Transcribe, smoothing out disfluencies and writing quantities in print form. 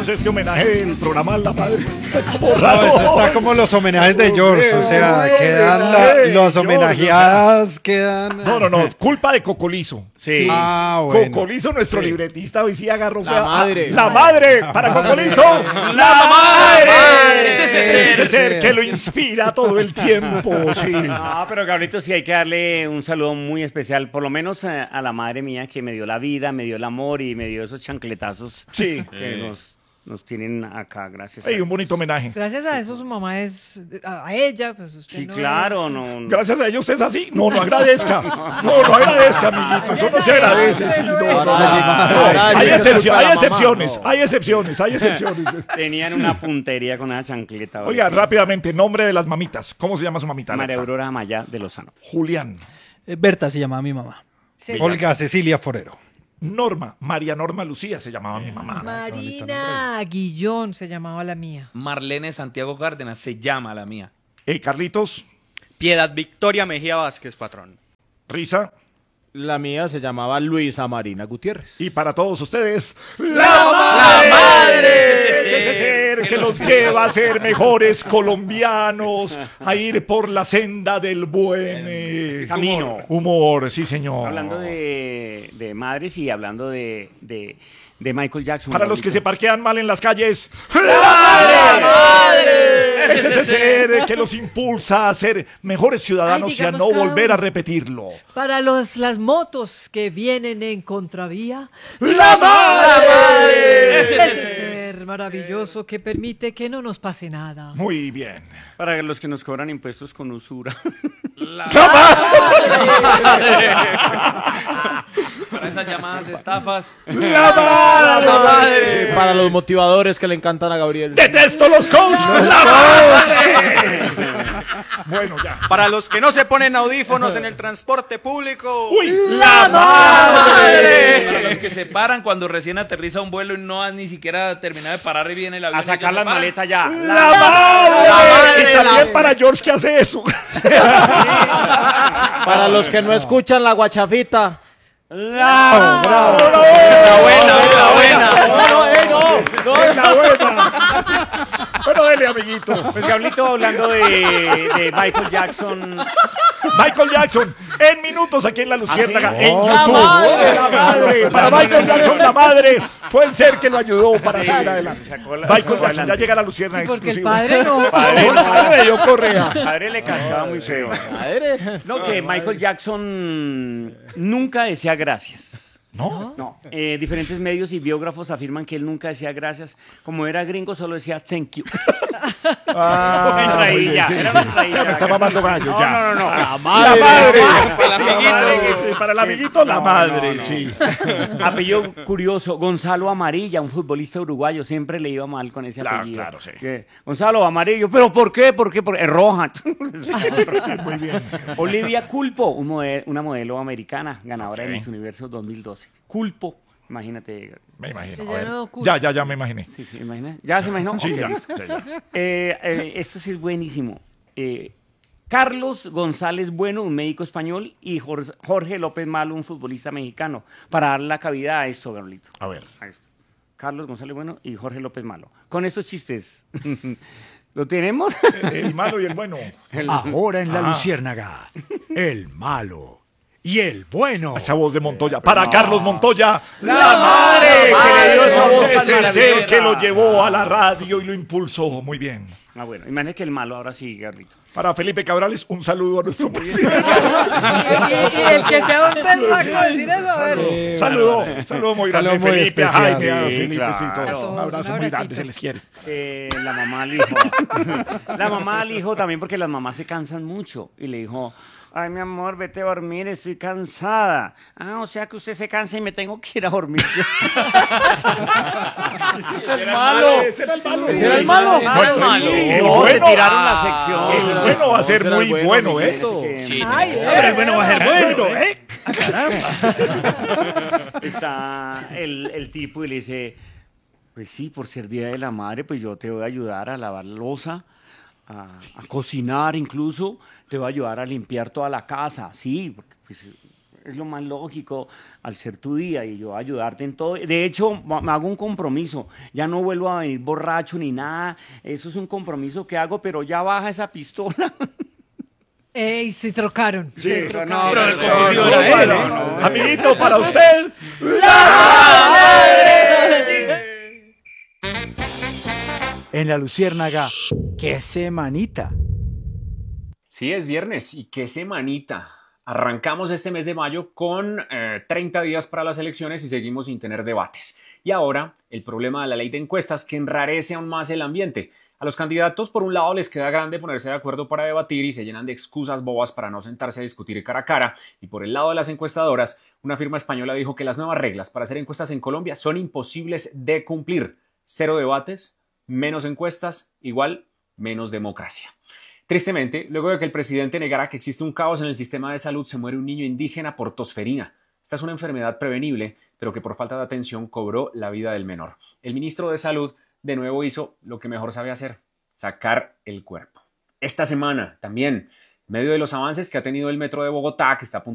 hagamos este homenaje del programa a la madre. Como No, raro. eso está como los homenajes de George, o sea, quedan los homenajeadas, quedan... No, culpa de Cocolizo. Sí. Ah, bueno. Cocolizo, nuestro Sí. libretista, hoy sí agarró La fea. madre. La madre, para Cocolizo. ¡La madre! Ese ser que lo inspira todo el tiempo, sí. No, pero Gabrielito, sí hay que darle un saludo muy especial, por lo menos a la madre mía que me dio la vida, me dio el amor y me dio esos chancletazos Sí. que nos tienen acá, gracias. Ey, un bonito homenaje. Gracias a eso su mamá es a ella, pues usted Sí, no claro, es- no. Gracias a ellos usted es así. No agradezca. No agradezca, amiguito. Eso no se agradece. Sí, no. Hay excepciones. Tenían una puntería con esa chancleta. Oiga, rápidamente, nombre de las mamitas. ¿Cómo se llama su mamita? María Berta? Aurora Amaya de Lozano. Julián. Berta se llamaba mi mamá. Sí. Olga Cecilia Forero. Norma. María Norma Lucía se llamaba mi mamá. Marina Guillón se llamaba la mía. Marlene Santiago Cárdenas se llama la mía. Carlitos. Piedad Victoria Mejía Vázquez, patrón. Risa. La mía se llamaba Luisa Marina Gutiérrez. Y para todos ustedes, ¡La madre! Ese ser que los lleva a ser mejores colombianos, a ir por la senda del buen camino. Humor, sí, señor. Hablando de madres y hablando de Michael Jackson. Para los que se Gabrielito. parquean mal en las calles, ¡La madre! Es ese ser que los impulsa a ser mejores ciudadanos Ay, y a digamos no cada volver a uno. repetirlo. Para las motos que vienen en contravía, ¡La madre! ese ser maravilloso que permite que no nos pase nada. Muy bien. Para los que nos cobran impuestos con usura. Para esas llamadas de estafas. ¡La madre! Para los motivadores que le encantan a Gabriel. ¡Detesto los coaches! ¡La madre! Bueno, ya. Para los que no se ponen audífonos en el transporte público. ¡Uy! ¡La madre! Para los que se paran cuando recién aterriza un vuelo y no han ni siquiera terminado de parar y viene el avión. A sacar las maletas ya. ¡La madre! Y también para George que hace eso. Para los que no escuchan la guachafita. ¡La bravo! ¡La buena! Bueno, dele, amiguito. Pues Gablito, hablando de Michael Jackson. Michael Jackson, en minutos aquí en La Luciérnaga, ¿Ah, sí? en YouTube. ¡La madre! Para Michael Jackson, la madre fue el ser que lo ayudó para seguir adelante. Michael Jackson ya llega a La Luciérnaga Sí, porque el exclusiva. padre no. El padre le dio correa. Padre le cascaba muy feo. No, que Michael Jackson nunca decía gracias. ¿No? No, diferentes medios y biógrafos afirman que él nunca decía gracias. Como era gringo, solo decía thank you. Ah, Entra ahí muy bien, ya, sí, era sí. una traída. Se me está mamando gallo, No, ya. no. La madre. Para el amiguito. Sí, para el amiguito, la madre, no. sí. Apellido curioso, Gonzalo Amarilla, un futbolista uruguayo, siempre le iba mal con ese Claro, apellido. claro, sí. Que, Gonzalo Amarillo, ¿pero por qué? Porque es roja. Muy bien. Olivia Culpo, una modelo americana, ganadora Ok. de Miss Universo 2012. Culpo, imagínate. Me imagino. Que A ya ver. no oculta. Ya me imaginé. Sí, imagina. ¿Ya se imaginó? Sí, Ok, ya. listo. ya. Esto sí es buenísimo. Carlos González Bueno, un médico español, y Jorge López Malo, un futbolista mexicano, para dar la cabida a esto, Gabrielito. A ver. A esto. Carlos González Bueno y Jorge López Malo. Con estos chistes. ¿Lo tenemos? El malo y el bueno. Ahora en La Ah. Luciérnaga, el malo y el bueno. Esa voz de Montoya. Para Carlos Montoya, la madre que le dio esa voz. Ese Ese ser ser que lo llevó a la radio y lo impulsó. Muy bien. Ah, bueno, imagínate que el malo ahora sí, Gabrielito. Para Felipe Cabrales, un saludo a nuestro presidente. Y el que sea un pendejo decir eso, a ver. Saludo muy grande. Saludo muy Felipe, a especial. Jaime, a Sí, Felipe, claro. sí, todos. A todos, Un abrazo un muy abracito. grande, se les quiere. La mamá al hijo. La mamá al hijo también porque las mamás se cansan mucho. Y le dijo, ay, mi amor, vete a dormir, estoy cansada. Ah, o sea que usted se cansa y me tengo que ir a dormir. el malo. Ese era el malo. ¿Ese era el malo? Sí, Ah, el malo. el No, bueno. se tiraron la sección. El bueno va a ser muy bueno, ¿eh? Sí. Ay, Pero el bueno va a ser bueno, ¿eh? Está el tipo y le dice, pues sí, por ser Día de la Madre, pues yo te voy a ayudar a lavar la loza, a cocinar incluso, te voy a ayudar a limpiar toda la casa, sí, porque pues, es lo más lógico al ser tu día y yo ayudarte en todo. De hecho, me hago un compromiso, ya no vuelvo a venir borracho ni nada, eso es un compromiso que hago, pero ya baja esa pistola. Ey, se trocaron. Sí, se pero trocaron. Pero el confundido era él, ¿no? Amiguito, para usted. En la Luciérnaga, qué semanita. Sí, es viernes y qué semanita. Arrancamos este mes de mayo con 30 días para las elecciones y seguimos sin tener debates. Y ahora, el problema de la ley de encuestas que enrarece aún más el ambiente. A los candidatos, por un lado, les queda grande ponerse de acuerdo para debatir y se llenan de excusas bobas para no sentarse a discutir cara a cara. Y por el lado de las encuestadoras, una firma española dijo que las nuevas reglas para hacer encuestas en Colombia son imposibles de cumplir. 0 debates, menos encuestas, igual menos democracia. Tristemente, luego de que el presidente negara que existe un caos en el sistema de salud, se muere un niño indígena por tosferina. Esta es una enfermedad prevenible, pero que por falta de atención cobró la vida del menor. El ministro de Salud de nuevo hizo lo que mejor sabe hacer, sacar el cuerpo. Esta semana también, en medio de los avances que ha tenido el metro de Bogotá, que está a punto